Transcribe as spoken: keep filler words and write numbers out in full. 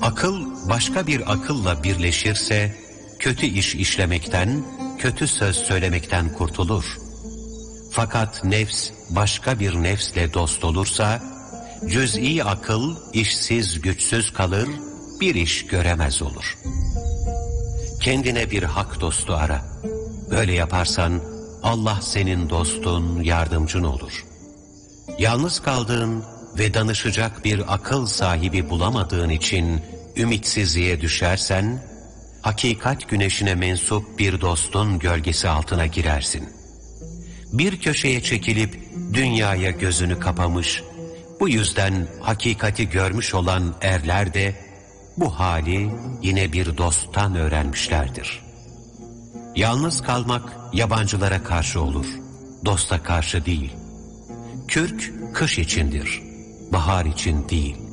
Akıl başka bir akılla birleşirse, kötü iş işlemekten, kötü söz söylemekten kurtulur. Fakat nefs başka bir nefsle dost olursa, cüz'i akıl işsiz güçsüz kalır, bir iş göremez olur. Kendine bir hak dostu ara. Böyle yaparsan Allah senin dostun, yardımcın olur. Yalnız kaldığın ve danışacak bir akıl sahibi bulamadığın için ümitsizliğe düşersen, hakikat güneşine mensup bir dostun gölgesi altına girersin. Bir köşeye çekilip dünyaya gözünü kapamış, bu yüzden hakikati görmüş olan erler de bu hali yine bir dosttan öğrenmişlerdir. Yalnız kalmak yabancılara karşı olur, dosta karşı değil. Kürk kış içindir, bahar için değil.